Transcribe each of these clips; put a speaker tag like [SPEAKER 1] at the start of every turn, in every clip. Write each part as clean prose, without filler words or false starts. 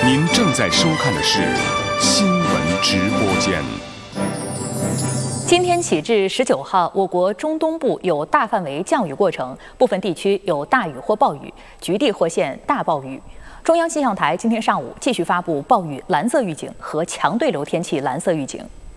[SPEAKER 1] 您正在收看的是新闻直播间。
[SPEAKER 2] 今天起至19号，我国中东部有大范围降雨过程，部分地区有大雨或暴雨，局地或现大暴雨。中央气象台今天上午继续发布暴雨蓝色预警和强对流天气蓝色预警。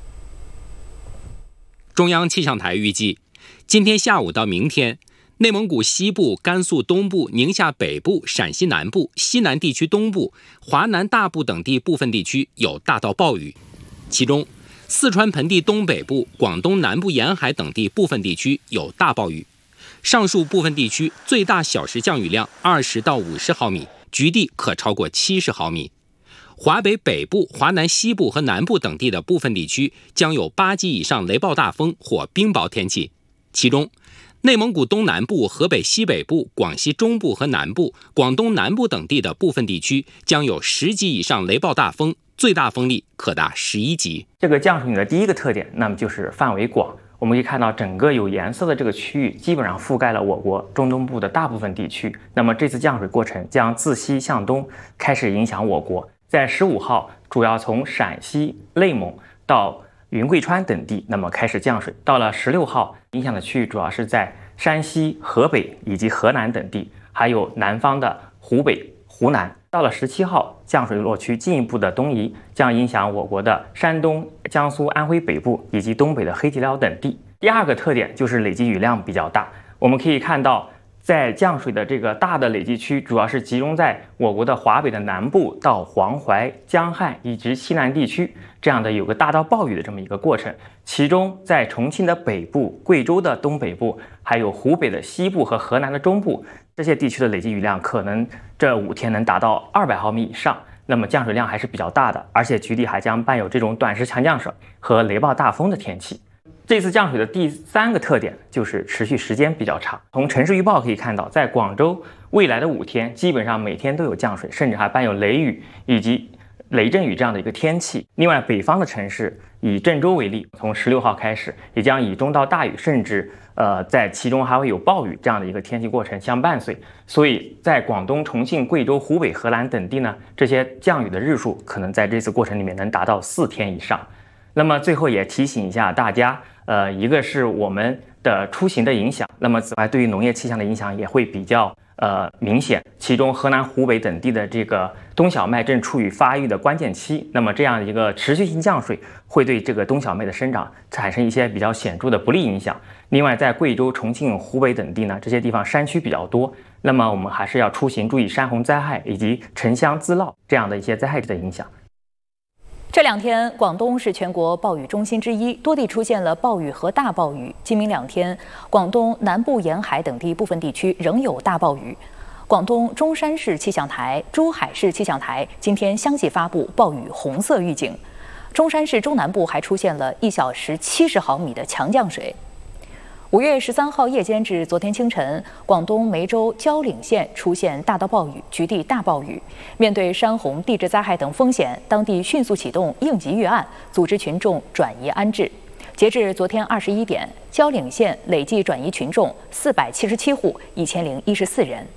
[SPEAKER 3] 中央气象台预计，今天下午到明天，内蒙古西部、甘肃东部、宁夏北部、陕西南部、西南地区东部、华南大部等地部分地区有大到暴雨，其中四川盆地东北部、广东南部沿海等地部分地区有大暴雨。上述部分地区最大小时降雨量20到50毫米，局地可超过70毫米。华北北部、华南西部和南部等地的部分地区将有8级以上雷暴大风或冰雹天气，其中内蒙古东南部、河北西北部、广西中部和南部、广东南部等地的部分地区将有10级以上雷暴大风，最大风力可达11级。
[SPEAKER 4] 这个降水的第一个特点，那么就是范围广。我们可以看到，整个有颜色的这个区域基本上覆盖了我国中东部的大部分地区。那么这次降水过程将自西向东开始影响我国。在15号，主要从陕西、内蒙到云贵川等地，那么开始降水。到了16号，影响的区域主要是在山西、河北以及河南等地，还有南方的湖北、湖南。到了17号，降水落区进一步的东移，将影响我国的山东、江苏、安徽北部以及东北的黑吉辽等地。第二个特点就是累积雨量比较大。我们可以看到，在降水的这个大的累积区，主要是集中在我国的华北的南部到黄淮、江汉以及西南地区，这样的有个大到暴雨的这么一个过程。其中在重庆的北部、贵州的东北部，还有湖北的西部和河南的中部，这些地区的累积雨量可能这5天能达到200毫米以上，那么降水量还是比较大的，而且局地还将伴有这种短时强降水和雷暴大风的天气。这次降水的第3个特点就是持续时间比较长。从城市预报可以看到，在广州未来的5天，基本上每天都有降水，甚至还伴有雷雨以及雷阵雨这样的一个天气。另外，北方的城市以郑州为例，从16号开始，也将以中到大雨，甚至在其中还会有暴雨这样的一个天气过程相伴随。所以在广东、重庆、贵州、湖北、河南等地呢，这些降雨的日数可能在这次过程里面能达到4天以上。那么最后也提醒一下大家，一个是我们的出行的影响，那么此外对于农业气象的影响也会比较明显。其中河南、湖北等地的这个冬小麦正处于发育的关键期，那么这样一个持续性降水会对这个冬小麦的生长产生一些比较显著的不利影响。另外，在贵州、重庆、湖北等地呢，这些地方山区比较多，那么我们还是要出行注意山洪灾害以及沉香滋涝这样的一些灾害的影响。
[SPEAKER 2] 这2天，广东是全国暴雨中心之一，多地出现了暴雨和大暴雨。今明2天，广东南部沿海等地部分地区仍有大暴雨。广东中山市气象台、珠海市气象台今天相继发布暴雨红色预警。中山市中南部还出现了1小时70毫米的强降水。5月13号夜间至昨天清晨，广东梅州蕉岭县出现大到暴雨，局地大暴雨。面对山洪、地质灾害等风险，当地迅速启动应急预案，组织群众转移安置。截至昨天21点，蕉岭县累计转移群众477户，1014人。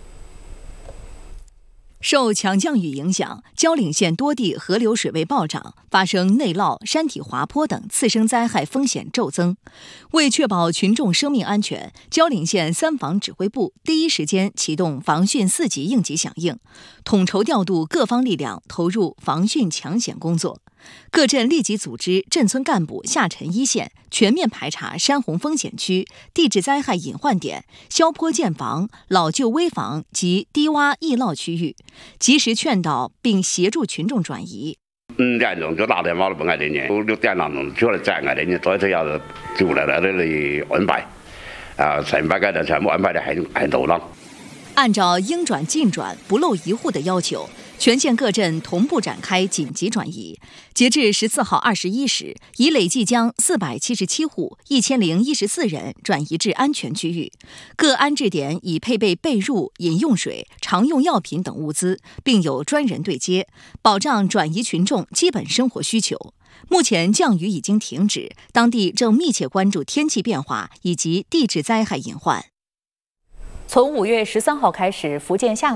[SPEAKER 5] 受强降雨影响，蕉岭县多地河流水位暴涨，发生内涝、山体滑坡等次生灾害风险骤增。为确保群众生命安全，蕉岭县3防指挥部第一时间启动防汛4级应急响应，统筹调度各方力量投入防汛抢险工作。各镇立即组织镇村干部下沉一线，全面排查山洪风险区、地质灾害隐患点、消坡建防、老旧危房及低洼易涝区域，及时劝导并协助群众转移。
[SPEAKER 6] 5點鐘就打電話嚟問我哋呢，6點鐘出嚟載我哋呢，再要就嚟那裡安排，全部嘅全部安排得很妥當。
[SPEAKER 5] 按照应转尽转、不漏一户的要求，全县各镇同步展开紧急转移。截至14号21时，已累计将477户1014人转移至安全区域。各安置点已配备被褥、饮用水、常用药品等物资，并有专人对接，保障转移群众基本生活需求。目前降雨已经停止，当地正密切关注天气变化以及地质灾害隐患。
[SPEAKER 2] 从5月13号开始，福建厦门